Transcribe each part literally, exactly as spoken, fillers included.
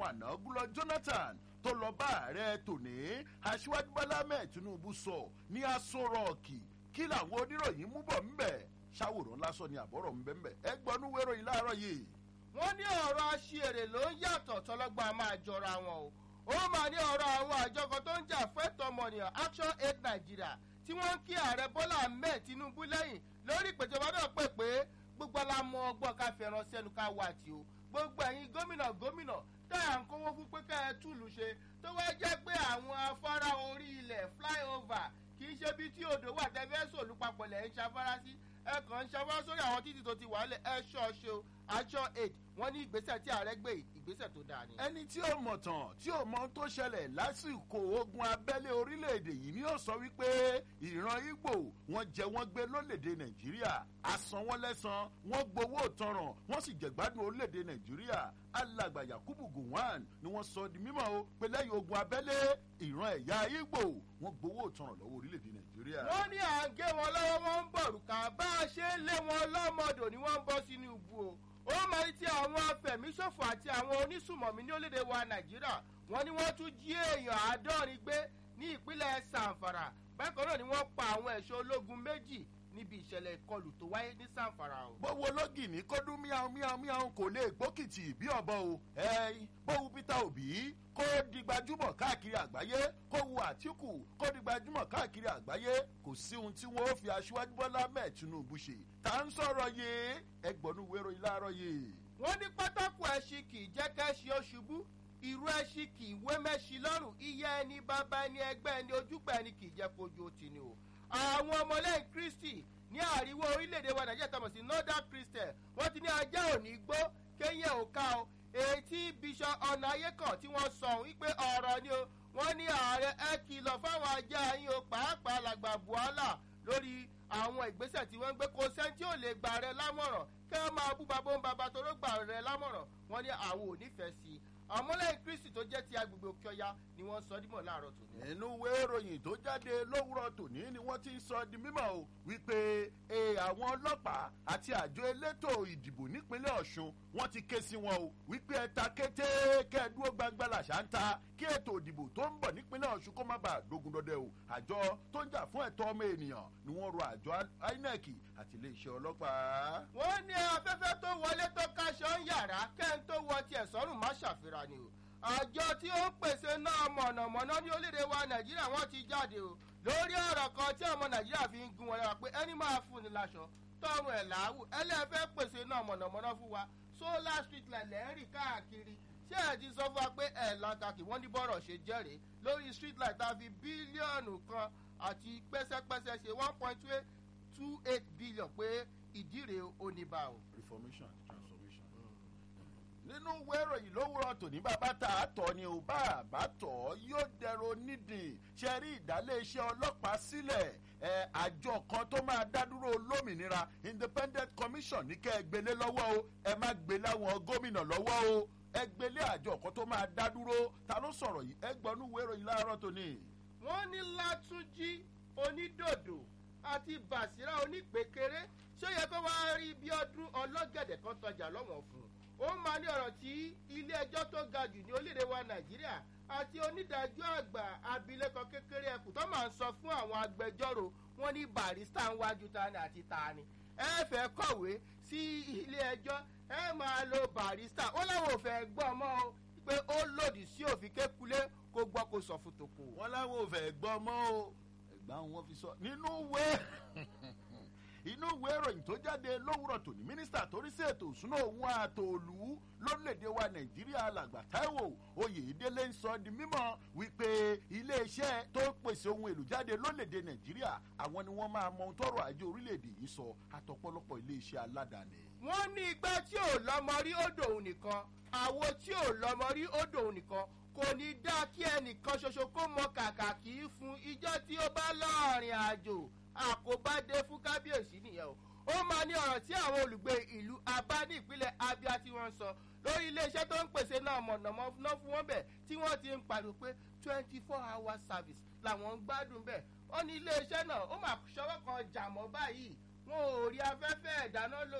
wọn àná Goodluck Jonathan tó lọ bá ààrẹ tòní Aṣíwájú Bọ́lá Ahmed Tinubu sọ ní Aso Rock kí làwọn oníròyìn mú bọ̀ ńbẹ̀ ṣàwòrán lásán ni àbọ̀rọ̀ ńbẹ̀ ẹ gbọ́nú wérò yìí láàárọ̀ yìí. wọ́n ní ọ̀rọ̀ aṣèrè ló ń yàtọ̀ tọ́lọ́gbà máa jọra wọn o ó máa ní ọ̀rọ̀ àwọn àjọ kan tó ń jà fẹ́tọ̀ ọmọnìyàn Action Aid Nigeria tí wọ́n ń kí ààrẹ Bọ́lá Ahmed Tinubu lẹ́yìn lórí ìpèjọba náà pè pé gbogbo alámọ ọgbọ́n ká fẹ́ràn sẹ́nu ká wà tí o gbogbo ẹ̀yin gómìnà gómìnà tá à ń kówó fún pé ká ẹ túlù ṣe tó wá jẹ́ pé àwọn afárá orí ilẹ̀ flyover kì í ṣe bí tí odò wà tẹ́fẹ́ sòlù papọ̀ lẹ̀ ń ṣafárá sí ẹ kàn ń ṣafárá sórí àwọn títì tó ti wà lẹ̀ ẹ ṣọ́ọ̀ṣe o Action Aid wọ́n ní ìgbésẹ̀ tí ààrẹ gbé ìgbésẹ̀ tó dáa ni. ẹni tí ó mọ̀ tán tí ó mọ̀ tó ṣẹlẹ̀ lásìkò ogun abẹ́lé orílẹ̀-èdè yìí ni ó sọ wípé ìran Ìgbò wọ́n jẹ wọ́n gbé lórílẹ̀-èdè Nàìjíríà a san wọ́n lẹ́san wọ́n gbowó ìtanràn wọ́n sì jẹ̀gbádùn orílẹ̀-èdè Nàìjíríà alàgbà Yakubu Gowon ni wọ́n sọ di mímọ̀ o pé lẹ́yìn ogun abẹ́lé ìran ẹ̀yà Ìgbò wọ́n gbowó ìtanràn lọ́wọ́ orílẹ̀-èdè Nàìjíríà. wọ́n ní à ń gé wọn lọ́wọ́ wọn ń bọ̀rùkà bá a ṣe ń lé wọn lọ́mọdò ni wọ́n ń bọ́ sínú ibú o ó máa ní ti àwọn afẹ̀míṣòfò àti àwọn onísùmọ̀mí ní orílẹ̀-èdè wa Nàìjíríà wọ́n ní wọ́n tún jí èèyàn àádọ́rin gbé ní ìpínlẹ̀ Zamfara bákan náà ni wọ́n pa àwọn ẹ̀ṣọ́ ológun méjì níbi ìṣẹ̀lẹ̀ ìkọlù tó wáyé ní Zamfara o. bówó lógì ní kódún míàún míàún míàún kò lè gbókìtì bí ọ̀bọ o ẹ bówó Peter Obi kó di gbajúmọ̀ káàkiri àgbáyé kó wu Àtíkù kó di gbajúmọ̀ káàkiri àgbáyé kò sí ohun tí wọ́n ó fi Aṣíwájú Bọ́lá Ahmed Tinubu ṣe tá ń sọ̀rọ̀ yìí ẹgbọ̀nú wérò ìlàrọ̀ yìí. wọ́n ní pátákó ẹṣin kì í jẹ́ kẹ́ṣin ó ṣubú irú ẹṣin kì í wé mẹ́ṣin lọ́rùn iye ẹni bàbá ẹni ẹgbẹ́ ẹni ojúgbà ẹni kì í jẹ́ kojú ó ti ni o. àwọn ọmọlẹ́yìn Kristi ní àríwá orílẹ̀-èdè wa Nàìjíríà tàbí sí Northern Christian wọ́n ti ní ajá òní gbó kéyìn òka o èyí tí Bishop Ọ̀nàyẹ́kàn tí wọ́n sọ wípé ọ̀rọ̀ ni o wọ́n ní ààrẹ ẹ kìlọ̀ fáwọn ajá yín o pàápàá làgbà Buhala lórí àwọn ìgbésẹ̀ tí wọ́n ń gbé kó sẹ́ńtì ò lè gbà rẹ lámọ̀ràn kí wọ́n máa bú babó ń baba tó ló gbà rẹ lámọ̀ràn wọ́n ní àwọn ò nífẹ̀ẹ́ sí i àmọ́lẹ́yìn Kristi tó jẹ́ ti agbègbè Òkè Ọya ni wọ́n sọ dímọ̀ láàárọ̀ tòní. nínú ìwé ìròyìn tó jáde lówùrọ̀ tòní ni wọ́n ti ń sọ di mímọ̀ o wípé àwọn ọlọ́pàá àti àjọ elétò ìdìbò nípínlẹ̀ Ọ̀ṣun wọ́n ti ké sí wọn o wípé ẹ ta kété kẹ́ẹ̀dúró gbangba làṣà ń ta kí ètò ìdìbò tó ń bọ̀ nípínlẹ̀ Ọ̀ṣun kó má bàa dógun dọdẹ o àjọ tó ń jà fún ẹ̀tọ́ ọmọ ènìyàn ni wọ́n rọ àjọ I N E C àti iléeṣẹ́ ọlọ́pàá. wọ́n ní afẹ́fẹ́ tó wọlé tó káṣọ ń yàrá kẹ́ń tó wọ tiẹ̀ sọ́rùn má ṣàfihàn ni o àjọ tí ó ń pèsè náà mọ̀nàmọ́ná ní orílẹ̀-èdè wa Nàìjíríà wọ́n ti jáde o lórí ọ̀rọ̀ kan tí ọmọ Nàìjíríà fi ń gun wọn lára pé ẹni máa fún ni láṣọ tọrùn ẹ̀ láàwù ẹlẹ́fẹ́ pèsè náà mọ̀nàmọ́ná fún wa solar street light lẹ́rìn káàkiri ṣé ẹ ti sọ fún wa pé ẹ̀ làǹkàkì wọ́n ní bọ́rọ̀ ṣe jẹ́rìí lórí street light tá a fi bílíọ̀nù kan àti pẹ́sẹ́pẹ́sẹ́ ṣe one point two eight billion pé ìdí rèé oníbà o. reformation and transformation. nínú ìwé ìròyìn lówùrọ̀ tòní bàbá tá a tọ̀ ni ò bá a bá tọ̀ yóò dẹ̀rọ nídìí ṣe rí ìdálé iṣẹ́ ọlọ́pàá sílẹ̀ ẹ àjọ kan tó máa dádúró olómìnira independent commission ní kẹ́ ẹ gbélé lọ́wọ́ o ẹ má gbé láwọn gómìnà lọ́wọ́ o ẹ gbélé àjọ kan tó máa dádúró ta ló sọ̀rọ̀ yìí ẹ gbọ́nú ìwé ìròyìn láàárọ̀ tòní. wọ́n ní Látúnjí onídòdò àti Bàṣírà onípékeré ṣé yẹ kó wá rí bí ọdún ọlọ́gẹ̀dẹ̀ kan tọjà lọ́wọ́ fún un ó máa ní ọ̀rọ̀ tí ilé ẹjọ́ tó ga jù ní orílẹ̀-èdè wa Nàìjíríà àti onídàájọ́ àgbà abilékọ kékeré ẹkùn tó máa ń sọ fún àwọn agbẹjọ́rò wọn ní barista ń wájú tani àti tani ẹ fẹ́ kọ̀wé sí ilé ẹjọ́ ẹ máa lo barista ó láwọn ò fẹ́ gbọ́ mọ́ o pé ó lòdì sí òfin kékulé kó gbọ́ kó sọ fún tòkó. wọ́n láwọn ò fẹ́ gbọ́ mọ́ o ẹ̀gbá wọn fi sọ nínú ìwé inú ìwé ìròyìn tó jáde lówùrọ̀ tòní mínísítà tó rí sí ètò ìṣúná òun àtòlú lórílẹ̀‐èdè wa Nàìjíríà alàgbà Táíwò Oyèdélé ń sọ di mímọ̀ wípé iléeṣẹ́ tó pèsè ohun èlò jáde lórílẹ̀‐èdè Nàìjíríà àwọn ni wọ́n máa mọ ohun tọ́rọ̀ ajé orílẹ̀‐èdè yìí sọ àtọ̀pọ̀lọpọ̀ iléeṣẹ́ aládàáni. wọ́n ní igbá tí ò lọ́mọ rí ó dòun nìkan àwo tí ò lọ́mọ rí ó dòun nìkan kò ní dá kí ẹnìkan ṣoṣo kó mọ kàkà kì í fún ijọ́ tí ó bá lọ́ọ̀rìn àjò àkóbádé fún kábíyèsí nìyẹn o ó máa ní ọ̀rọ̀ tí àwọn olùgbé ìlú Abá ní ìpínlẹ̀ Abia tí wọ́n sọ lórí iléeṣẹ́ tó ń pèsè náà mọ̀nàmọ́ná fún wọn bẹ̀ tí wọ́n ti ń pariwo pé twenty four hour service làwọn ń gbádùn bẹ̀ ó ní iléeṣẹ́ náà ó máa ṣọwọ́ kan jàmọ́ báyìí wọn ò rí afẹ́fẹ́ ìdáná lò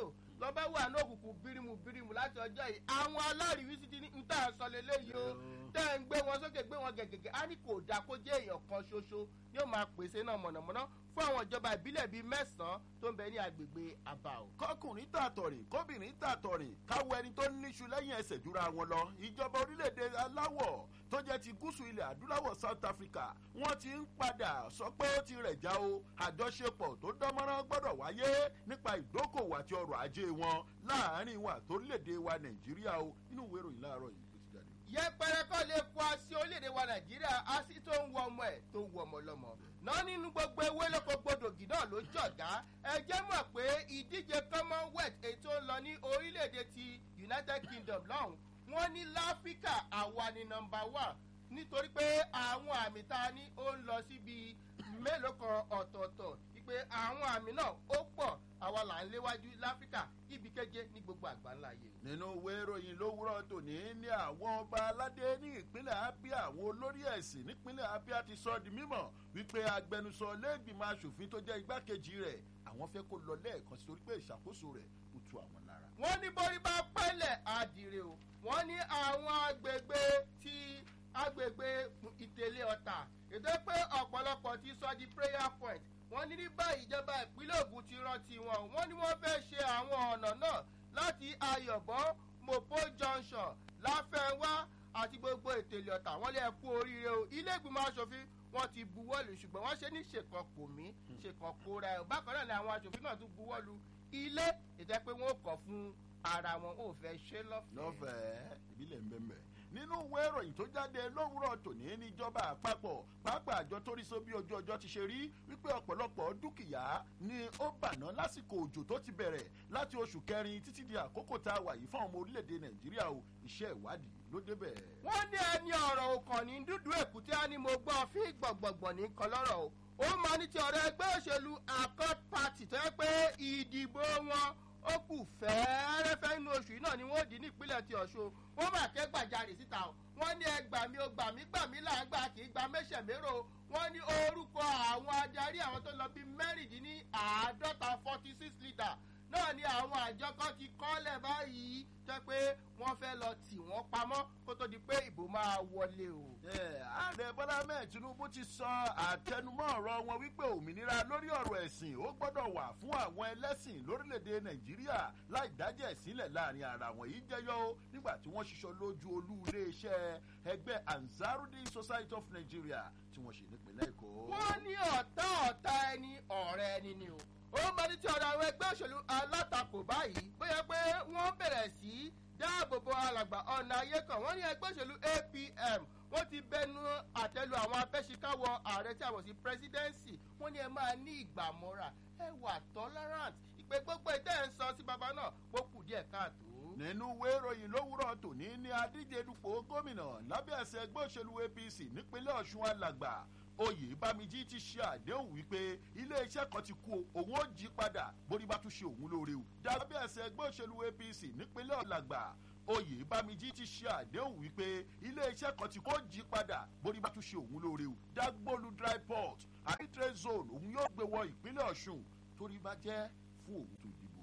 tó bá wà ní òkùnkùn bírímù bírímù láti ọjọ́ yìí àwọn aláriwísí ti ní ń tà sọ lélẹ́yìí o tẹ́ ń gbé wọn sókè gbé wọn gẹ̀gẹ̀gẹ̀ á ní kò dáa kó jẹ́ èèyàn kan ṣoṣo ni ó máa pèsè náà mọ̀nàmọ́ná fún àwọn ìjọba ìbílẹ̀ bíi mẹ́sàn-án tó ń bẹ ní agbègbè àbàò. kọkùnrin tàtọ̀rìn kóbìnrin tàtọ̀rìn káwọ ẹni tó níṣu lẹ́yìn ẹsẹ̀ jura wọn lọ ìjọba orílẹ̀-èdè aláwọ̀ tó jẹ́ ti gúúsù ilẹ̀ adúláwọ̀ South Africa wọ́n ti ń padà sọ pé ó ti rẹ̀ já o àjọṣepọ̀ tó dánmọ́rán gbọ́dọ̀ wáyé nípa ìdókòwò àti ọrọ̀ ajé wọn láàárín wọn àtòrílẹ̀-èdè wa Nàìjíríà o inú ìwé ìròyìn láàárọ̀ yìí ló ti jáde. yẹpẹrẹ kọ́ lè kó así orílẹ̀-èdè wa Nàìjíríà así tó ń wọ ọmọ ẹ̀ tó ń wọ ọmọ lọ́mọ náà nínú gbogbo ewé lóko gbòdògì náà ló jọ̀gá ẹ jẹ́ mọ̀ pé ìdíje Commonwealth èyí tó ń lọ ní orílẹ̀-èdè ti United Kingdom lọ́hùn wọ́n ní láfíríkà àwa ni nọ́mbà one nítorí pé àwọn àmì tá a ní ó ń lọ síbi mélòó kan ọ̀tọ̀ọ̀tọ̀ pé àwọn àmì náà ó pọ̀ àwa là ń léwájú láfíríkà ibi keje ní gbogbo àgbáńlá ayé. nínú ìwé ìròyìn lówùúrọ̀ tòní ní àwọn ọba aládé ní ìpínlẹ̀ Abia àwọn olórí ẹ̀sìn nípínlẹ̀ Abia ti sọ di mímọ̀ wípé agbẹnusọ lẹ́gbìmọ̀ aṣòfin tó jẹ́ igbákejì rẹ̀ àwọn fẹ́ kó lọ lẹ́ẹ̀kan sí torí pé ìṣàkóso rẹ̀ kò tu àwọn lára. wọ́n ní borí bá pẹ́lẹ̀ àdìrẹ o wọ́n ní àwọn agbègbè tí agbègbè ìtẹ̀lé ọ̀tà ètò pé ọ̀pọ̀lọpọ̀ ti sọ di prayer point wọ́n ní ní báyìí ìjọba ìpínlẹ̀ Ògùn ti rántí wọn wọ́n ní wọ́n fẹ́ ṣe àwọn ọ̀nà náà láti Ayọ̀bọ̀ Mopo Junction Láfẹnwá àti gbogbo ìtẹ̀lé ọ̀tà wọ́n lé kú oríire o ilé ìgbìmọ̀ aṣòfin wọ́n ti buwọ́lù ṣùgbọ́n wọ́n ṣe ní ṣèkan kò mí ṣèkan kóra ẹ̀ bákan náà ni àwọn aṣòfin náà tún buwọ́lù ilé ìjẹ́ pé wọ́n kọ̀ fún ara wọn ò fẹ́ ṣe lọ́fẹ̀ẹ́. lọ́fẹ̀ẹ́ ìbílẹ̀ ń bẹ́ẹ̀ bẹ́ẹ̀ nínú ìwé ìròyìn tó jáde lówùúrọ̀ tòní níjọba àpapọ̀ pàápàá àjọ tó rí sóbí ojú ọjọ́ ti ṣe rí wípé ọ̀pọ̀lọpọ̀ dúkìá ni ó bàná lásìkò òjò tó ti bẹ̀rẹ̀ láti oṣù kẹrin títí di àkókò tá a wà yìí fún ọmọ orílẹ̀-èdè Nàìjíríà o iṣẹ́ ìwádìí ló débẹ̀. wọ́n ní ẹni ọ̀rọ̀ òkàn ní dúdú èkúté á ní mo gbọ́ fí gbọ̀gbọ̀gbọ̀ ní kan lọ́rọ̀ o ó máa ní ti ọ̀rọ̀ ẹgbẹ́ òṣèlú Accord Party tó yẹ pé ìdìbò wọn ó kù fẹ́ẹ́rẹ́fẹ́ nínú oṣù yìí náà ni wọ́n dì ní ìpínlẹ̀ ti Ọ̀ṣun wọ́n máa ké gbàjarè síta o wọ́n ní ẹgbà mi ò gbà mí gbà mí là ń gbà kì í gba mẹ́sẹ̀mérò wọ́n ní orúkọ àwọn adarí àwọn tó lọ bí mẹ́rìndínláàádọ́ta forty six litre náà ni àwọn àjọ kan ti kọ́lẹ̀ báyìí jẹ́ pé wọ́n fẹ́ lọ tì wọ́n pamọ́ kó tó di pé ìbò máa wọlé o. ààrẹ Bọ́lá mẹ́ẹ̀ Tinubu ti sọ àtẹnumọ́ ọ̀rọ̀ wọn wípé òmìnira lórí ọ̀rọ̀ ẹ̀sìn ó gbọ́dọ̀ wà fún àwọn ẹlẹ́sìn lórílẹ̀‐èdè Nàìjíríà láì dájẹ́ sílẹ̀ láàrin ara wọn yìí jẹyọ o nígbà tí wọ́n ṣiṣọ́ lójú olú iléeṣẹ́ ẹgbẹ́ Ansarudeen Society of Nigeria tí wọ́n ṣe nípìnlẹ̀ Èkó. wọ́n ní ọ̀tá ọ̀tá ẹni ọ̀rẹ́ ẹni ni o ó máa ní tí ọ̀rọ̀ àwọn ẹgbẹ́ òṣèlú alátakò báyìí bóyá pé wọ́n bẹ̀rẹ̀ sí dáàbòbò alàgbà ọ̀nà ayé kan wọ́n ní ẹgbẹ́ òṣèlú A P M wọ́n ti bẹnu àtẹ́lu àwọn abẹ́síkáwọ ààrẹ tí a mọ̀ sí presidency wọ́n ní ẹ máa ní ìgbàmọ́ra ẹ wà tolerant ìpè gbogbo ìtẹ́ ń sọ sí baba náà ó kù díẹ̀ káàtó. nínú ìwé ìròyìn lówùúrọ̀ tòní ní adíje dupò gómìnà lábẹ́ àṣẹ ẹgbẹ́ òṣèlú A P C nípínlẹ̀ Ọ̀ṣun alàgbà Oyèbámijí ti ṣe àdéhùn wípé iléeṣẹ́ kan ti kú òun ó jí padà borí bá tún ṣe òun lóore o. dábẹ́ ẹsẹ̀ ẹgbẹ́ òṣèlú A P C nípínlẹ̀ Ọ̀làgbà Oyèbámijí ti ṣe àdéhùn wípé iléeṣẹ́ kan ti kó jí padà borí bá tún ṣe òun lóore o. Dagbolu dry port arbitrary zone òun yóò gbé wọ ìpínlẹ̀ Ọ̀ṣun torí bá jẹ́ fún òun tó dìbò.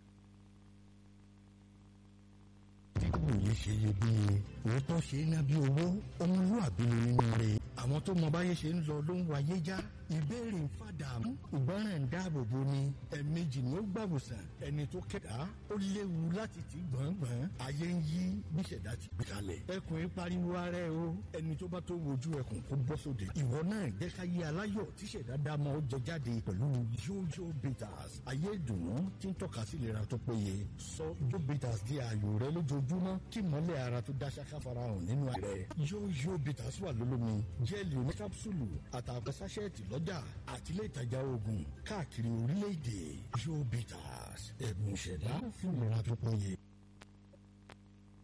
òye ṣe iyebíye òótọ́ ṣe é ná bí owó ọmọlúwàbí ni nínú rẹ̀ àwọn tó mọ báyé ṣe ń lọ ló ń wáyé já ìbéèrè ń fàdàmú ìgbọràn ń dáàbò bo ni ẹ̀ẹ̀mejì ni ó gbàwòsàn ẹni tó kẹta ó léwu láti ti gbọ̀ngbọ̀n ayé ń yí bí ṣẹ̀dá ti gbé kalẹ̀ ẹkùn ń pariwo ara ẹ o ẹni tó bá tó wojú ẹkùn kó bọ́ sóde ìwọ náà jẹ́ ká yé aláyọ̀ tí ṣẹ̀dá dá mọ́ ó jẹ jáde pẹ̀lú Yoyo bitters ayé ìdùnnú tí ń tọ́ka sí ìlera tó péye sọ Yoyo bitters di ààyò rẹ lójoojúmọ́ kí mọ́lẹ̀ ara tó dá ṣáká farahàn nínú rẹ̀ Yoyo bitters wà lólómi jẹ́ẹ̀lì oní kápsúlù àtàkọ́ sáṣẹ́ẹ̀tì lọ́jà àti ilé ìtajà oògùn káàkiri orílẹ̀-èdè Yoyo bitters ẹ̀bùn ìṣẹ̀dá fún ìlera tó péye.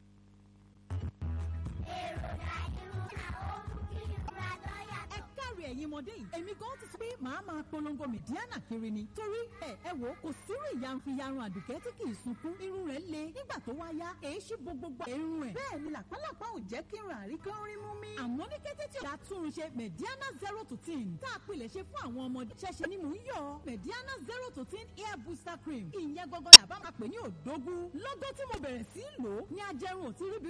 èròjà irun náà ó mú kí ìrora lọ́yà tó. ẹ̀yin ọmọdé yìí èmi gan ti sọ pé màá máa polongo mẹ̀díánà kiri ni torí ẹ ẹ wò kò sírú ìyarun àdùkẹ́ tí kì í sunkún irun rẹ̀ le nígbà tó wá yá èyí ṣí gbogbo irun ẹ̀ bẹ́ẹ̀ ni làpálàpá ò jẹ́ kí n rà rí kán rí mú mi. àmọ́ ní kété tí ọ̀dà túnrun ṣe mẹ̀díánà zero to ten tá a pilẹ̀ ṣe fún àwọn ọmọdé ṣẹ̀ṣẹ̀ ni mò ń yọ mẹ̀díánà zero to ten hair booster cream ìyẹn gọ́gọ́ ni àbá máa pè ní òdógún lọ́gọ́ tí mo bẹ̀rẹ̀ sí í lò ó ní ajẹrun ò ti ríbi